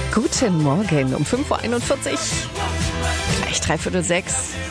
Guten Morgen um 5.41 Uhr, gleich 5:45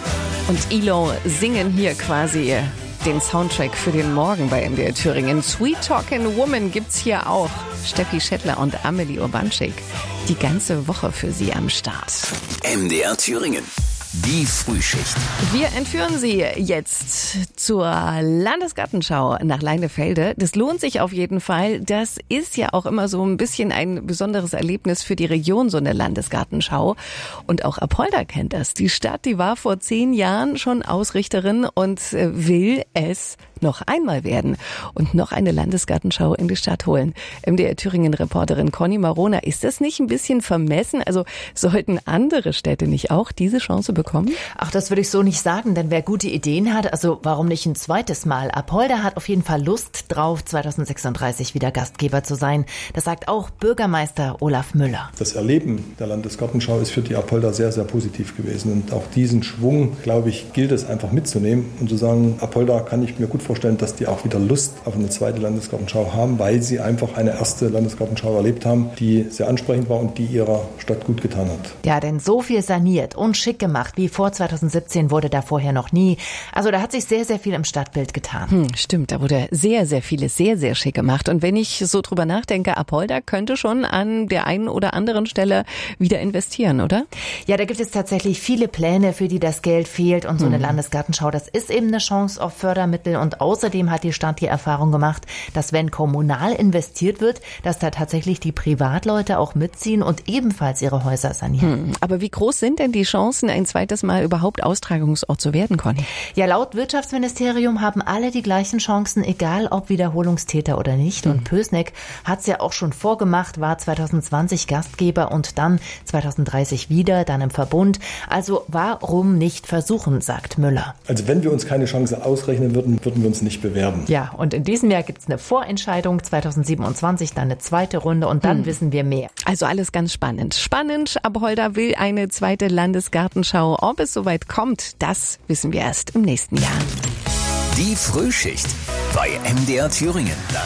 und Elo singen hier quasi den Soundtrack für den Morgen bei MDR Thüringen. Sweet Talkin' Woman gibt's hier auch. Steffi Schettler und Amelie Urbanschik die ganze Woche für Sie am Start. MDR Thüringen. Die Frühschicht. Wir entführen Sie jetzt zur Landesgartenschau nach Leinefelde. Das lohnt sich auf jeden Fall. Das ist ja auch immer so ein bisschen ein besonderes Erlebnis für die Region, so eine Landesgartenschau. Und auch Apolda kennt das. Die Stadt, die war vor 10 Jahren schon Ausrichterin und will es noch einmal werden und noch eine Landesgartenschau in die Stadt holen. MDR Thüringen-Reporterin Conny Marona, ist das nicht ein bisschen vermessen? Also sollten andere Städte nicht auch diese Chance bekommen? Ach, das würde ich so nicht sagen, denn wer gute Ideen hat, also warum nicht ein zweites Mal? Apolda hat auf jeden Fall Lust drauf, 2036 wieder Gastgeber zu sein. Das sagt auch Bürgermeister Olaf Müller. Das Erleben der Landesgartenschau ist für die Apolda sehr, sehr positiv gewesen. Und auch diesen Schwung, glaube ich, gilt es einfach mitzunehmen und zu sagen, Apolda kann ich mir gut vorstellen, dass die auch wieder Lust auf eine zweite Landesgartenschau haben, weil sie einfach eine erste Landesgartenschau erlebt haben, die sehr ansprechend war und die ihrer Stadt gut getan hat. Ja, denn so viel saniert und schick gemacht wie vor 2017 wurde da vorher noch nie. Also da hat sich sehr, sehr viel im Stadtbild getan. Stimmt, da wurde sehr, sehr vieles sehr, sehr schick gemacht. Und wenn ich so drüber nachdenke, Apolda könnte schon an der einen oder anderen Stelle wieder investieren, oder? Ja, da gibt es tatsächlich viele Pläne, für die das Geld fehlt. Und so eine Landesgartenschau, das ist eben eine Chance auf Fördermittel. Und außerdem hat die Stadt die Erfahrung gemacht, dass wenn kommunal investiert wird, dass da tatsächlich die Privatleute auch mitziehen und ebenfalls ihre Häuser sanieren. Aber wie groß sind denn die Chancen, ein zweites Mal überhaupt Austragungsort zu werden, Conny? Ja, laut Wirtschaftsministerium haben alle die gleichen Chancen, egal ob Wiederholungstäter oder nicht. Und Pößneck hat es ja auch schon vorgemacht, war 2020 Gastgeber und dann 2030 wieder, dann im Verbund. Also warum nicht versuchen, sagt Müller. Also wenn wir uns keine Chance ausrechnen würden, würden wir uns nicht bewerben. Ja, und in diesem Jahr gibt es eine Vorentscheidung, 2027 dann eine zweite Runde und dann wissen wir mehr. Also alles ganz spannend. Spannend, Apolda will eine zweite Landesgartenschau. Ob es soweit kommt, das wissen wir erst im nächsten Jahr. Die Frühschicht bei MDR Thüringen.